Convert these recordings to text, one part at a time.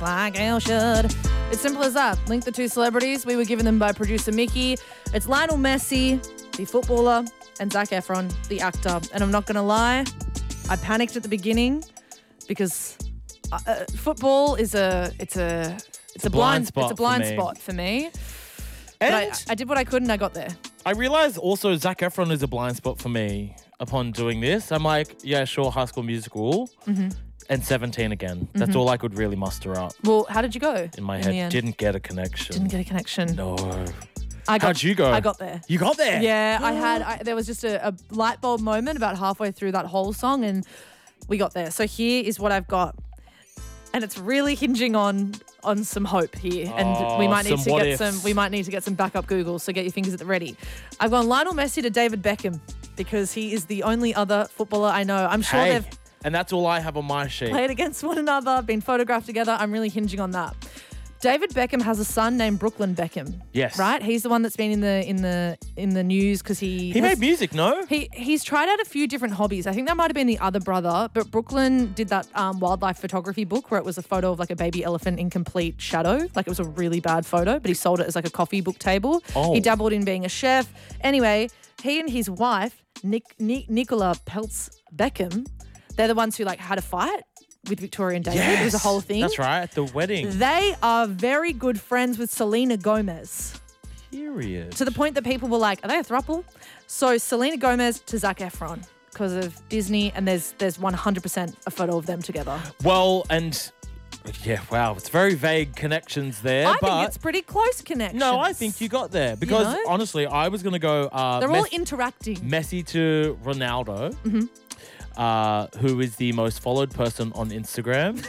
like you should. It's simple as that. Link the two celebrities. We were given them by producer Mickey. It's Lionel Messi, the footballer, and Zac Efron, the actor. And I'm not going to lie, I panicked at the beginning because football is a blind spot for me. But I did what I could and I got there. I realized also Zac Efron is a blind spot for me upon doing this. I'm like, yeah, sure, High School Musical and 17 again. That's all I could really muster up. Well, how did you go? In my head, didn't get a connection. Didn't get a connection. No. How'd you go? I got there. You got there? Yeah, there was just a light bulb moment about halfway through that whole song and we got there. So here is what I've got. And it's really hinging on some hope here. And we might need to get some backup Google, so get your fingers at the ready. I've gone Lionel Messi to David Beckham because he is the only other footballer I know. I'm sure they've and that's all I have on my sheet. Played against one another, been photographed together. I'm really hinging on that. David Beckham has a son named Brooklyn Beckham. Yes. Right? He's the one that's been in the news because he made music, no? He's tried out a few different hobbies. I think that might have been the other brother, but Brooklyn did that wildlife photography book where it was a photo of like a baby elephant in complete shadow. Like it was a really bad photo, but he sold it as like a coffee book table. Oh. He dabbled in being a chef. Anyway, he and his wife, Nicola Peltz Beckham, they're the ones who like had a fight with Victoria and David. Yes, it was a whole thing. That's right, at the wedding. They are very good friends with Selena Gomez. Period. To the point that people were like, are they a throuple? So Selena Gomez to Zac Efron because of Disney, and there's 100% a photo of them together. Well, and yeah, wow, it's very vague connections there. I think it's pretty close connections. No, I think you got there because honestly, I was going to go... They're all interacting. Messi to Ronaldo. Who is the most followed person on Instagram,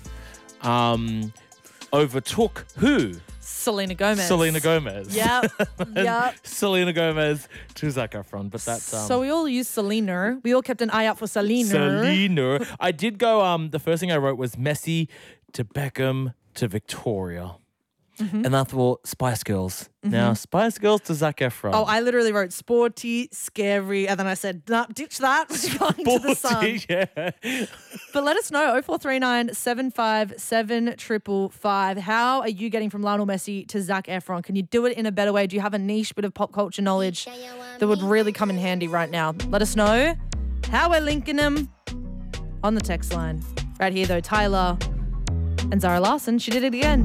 overtook who? Selena Gomez. Yep. Selena Gomez to Zac Efron, but that's... So we all used Selena. We all kept an eye out for Selena. I did go, the first thing I wrote was Messi to Beckham to Victoria. And I thought Spice Girls. Now, Spice Girls to Zac Efron. Oh, I literally wrote sporty, scary, and then I said, nah, ditch that. We're going to the sun. Yeah. But let us know, 0439 757 555. How are you getting from Lionel Messi to Zac Efron? Can you do it in a better way? Do you have a niche bit of pop culture knowledge that would really come in handy right now? Let us know how we're linking them on the text line. Right here, though, Tyler and Zara Larson. She did it again.